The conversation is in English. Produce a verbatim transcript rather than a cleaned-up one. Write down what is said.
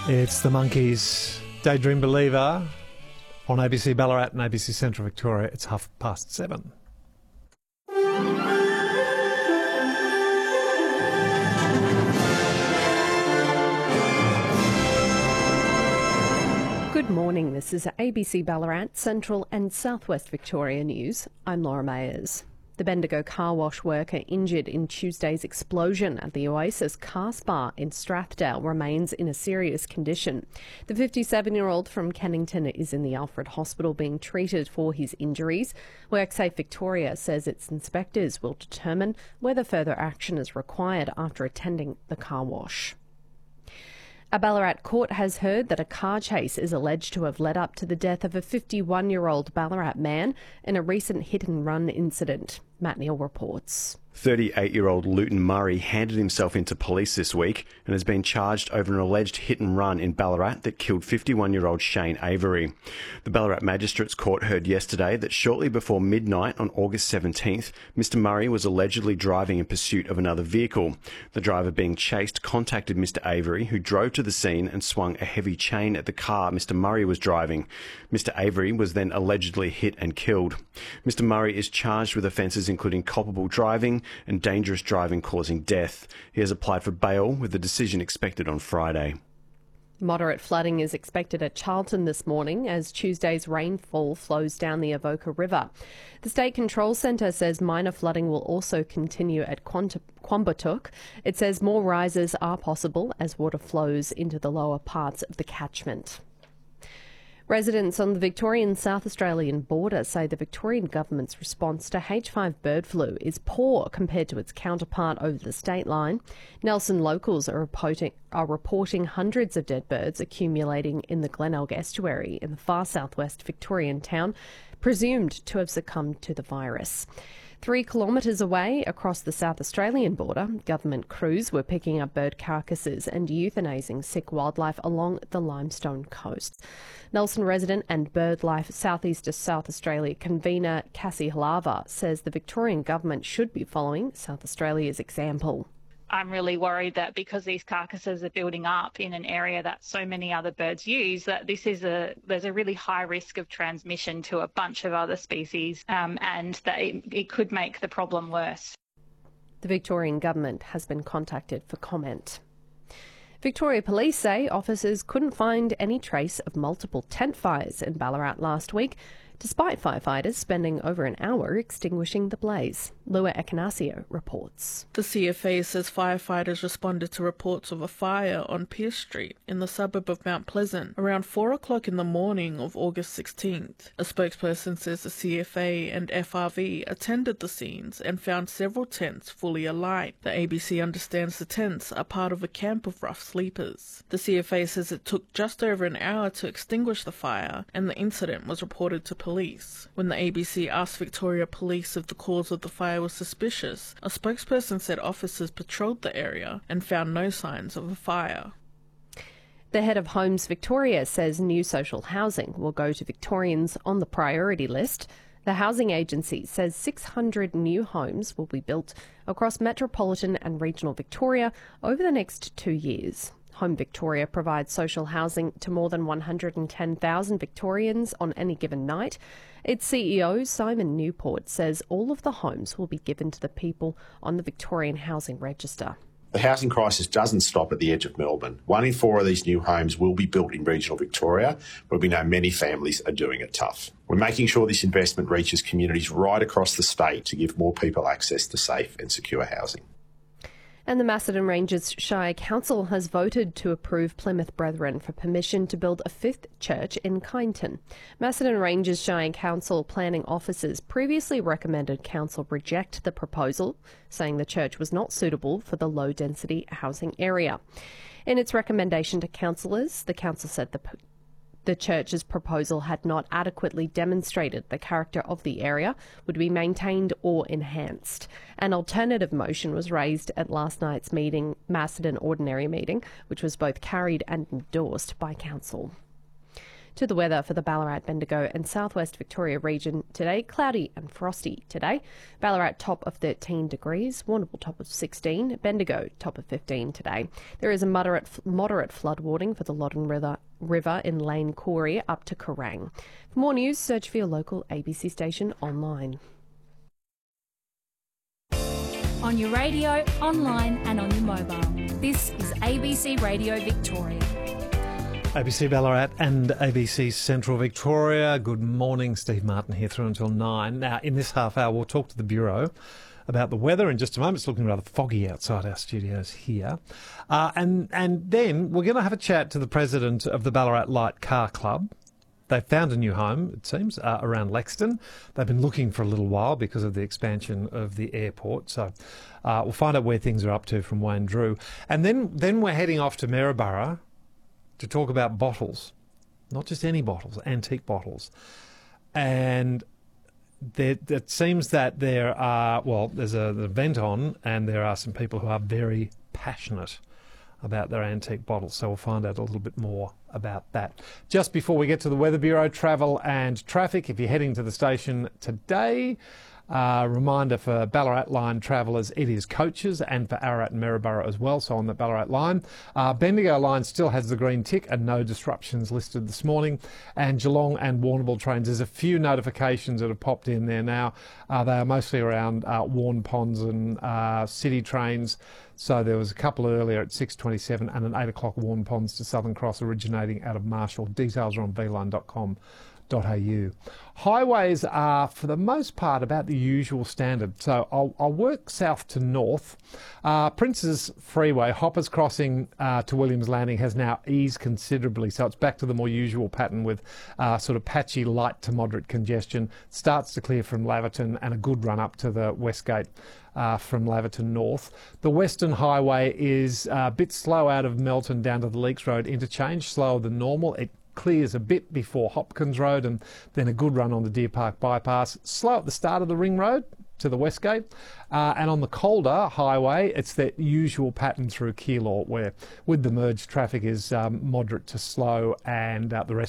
It's the Monkees, Daydream Believer, on A B C Ballarat and A B C Central Victoria. It's half past seven. Good morning, this is A B C Ballarat, Central and Southwest Victoria News. I'm Laura Mayers. The Bendigo car wash worker injured in Tuesday's explosion at the Oasis Car Spa in Strathdale remains in a serious condition. The fifty-seven-year-old from Kennington is in the Alfred Hospital being treated for his injuries. WorkSafe Victoria says its inspectors will determine whether further action is required after attending the car wash. A Ballarat court has heard that a car chase is alleged to have led up to the death of a fifty-one-year-old Ballarat man in a recent hit-and-run incident. Matt Neal reports. thirty-eight-year-old Luton Murray handed himself into police this week and has been charged over an alleged hit-and-run in Ballarat that killed fifty-one-year-old Shane Avery. The Ballarat Magistrates Court heard yesterday that shortly before midnight on August seventeenth, Mister Murray was allegedly driving in pursuit of another vehicle. The driver being chased contacted Mister Avery, who drove to the scene and swung a heavy chain at the car Mister Murray was driving. Mister Avery was then allegedly hit and killed. Mister Murray is charged with offences including culpable driving and dangerous driving causing death. He has applied for bail, with the decision expected on Friday. Moderate flooding is expected at Charlton this morning as Tuesday's rainfall flows down the Avoca River. The State Control Centre says minor flooding will also continue at Quant- Quambatook. It says more rises are possible as water flows into the lower parts of the catchment. Residents on the Victorian South Australian border say the Victorian government's response to H five bird flu is poor compared to its counterpart over the state line. Nelson locals are reporting, are reporting hundreds of dead birds accumulating in the Glenelg estuary in the far southwest Victorian town, presumed to have succumbed to the virus. Three kilometres away, across the South Australian border, government crews were picking up bird carcasses and euthanasing sick wildlife along the Limestone coast. Nelson resident and BirdLife Southeast South Australia convener Cassie Halava says the Victorian government should be following South Australia's example. I'm really worried that because these carcasses are building up in an area that so many other birds use, that this is a there's a really high risk of transmission to a bunch of other species, um, and that it, it could make the problem worse. The Victorian government has been contacted for comment. Victoria Police say officers couldn't find any trace of multiple tent fires in Ballarat last week, despite firefighters spending over an hour extinguishing the blaze. Lua Ekanasio reports. The C F A says firefighters responded to reports of a fire on Pierce Street in the suburb of Mount Pleasant around four o'clock in the morning of August sixteenth. A spokesperson says the C F A and F R V attended the scenes and found several tents fully alight. The A B C understands the tents are part of a camp of rough sleepers. The C F A says it took just over an hour to extinguish the fire, and the incident was reported to police. Police. When the A B C asked Victoria Police if the cause of the fire was suspicious, a spokesperson said officers patrolled the area and found no signs of a fire. The head of Homes Victoria says new social housing will go to Victorians on the priority list. The housing agency says six hundred new homes will be built across metropolitan and regional Victoria over the next two years. Home Victoria provides social housing to more than one hundred ten thousand Victorians on any given night. Its C E O, Simon Newport, says all of the homes will be given to the people on the Victorian Housing Register. The housing crisis doesn't stop at the edge of Melbourne. One in four of these new homes will be built in regional Victoria, where we know many families are doing it tough. We're making sure this investment reaches communities right across the state to give more people access to safe and secure housing. And the Macedon Ranges Shire Council has voted to approve Plymouth Brethren for permission to build a fifth church in Kyneton. Macedon Ranges Shire Council planning officers previously recommended council reject the proposal, saying the church was not suitable for the low-density housing area. In its recommendation to councillors, the council said the The church's proposal had not adequately demonstrated the character of the area would be maintained or enhanced. An alternative motion was raised at last night's meeting, Macedon Ordinary meeting, which was both carried and endorsed by council. To the weather for the Ballarat, Bendigo and southwest Victoria region today. Cloudy and frosty today. Ballarat top of thirteen degrees, Warrnambool top of sixteen, Bendigo top of fifteen today. There is a moderate moderate flood warning for the Loddon River, river in Lane Corey up to Kerrang. For more news, search for your local A B C station online. On your radio, online and on your mobile. This is A B C Radio Victoria. A B C Ballarat and A B C Central Victoria. Good morning, Steve Martin here through until nine. Now, in this half hour, we'll talk to the Bureau about the weather in just a moment. It's looking rather foggy outside our studios here. Uh, and, and then we're going to have a chat to the president of the Ballarat Light Car Club. They've found a new home, it seems, uh, around Lexton. They've been looking for a little while because of the expansion of the airport. So uh, we'll find out where things are up to from Wayne Drew. And then, then we're heading off to Maryborough to talk about bottles, not just any bottles, antique bottles. And there, it seems that there are, well, there's a, an event on and there are some people who are very passionate about their antique bottles. So we'll find out a little bit more about that. Just before we get to the Weather Bureau, travel and traffic, if you're heading to the station today, Uh, reminder for Ballarat line travellers, it is coaches, and for Ararat and Maryborough as well, so on the Ballarat line. Uh, Bendigo line still has the green tick and no disruptions listed this morning. And Geelong and Warrnambool trains, there's a few notifications that have popped in there now. Uh, they are mostly around uh, Warn Ponds and uh, city trains. So there was a couple earlier at six twenty-seven and an eight o'clock Warn Ponds to Southern Cross originating out of Marshall. Details are on v line dot com dot a u. Highways are, for the most part, about the usual standard. So I'll, I'll work south to north. Uh, Princes Freeway, Hoppers Crossing uh, to Williams Landing has now eased considerably. So it's back to the more usual pattern with uh, sort of patchy light to moderate congestion. Starts to clear from Laverton and a good run up to the Westgate uh, from Laverton north. The Western Highway is a bit slow out of Melton down to the Leaks Road interchange, slower than normal. It clears a bit before Hopkins Road and then a good run on the Deer Park bypass. Slow at the start of the Ring Road to the Westgate. Uh, and on the Calder Highway, it's that usual pattern through Keilor where with the merged traffic is um, moderate to slow and uh, the rest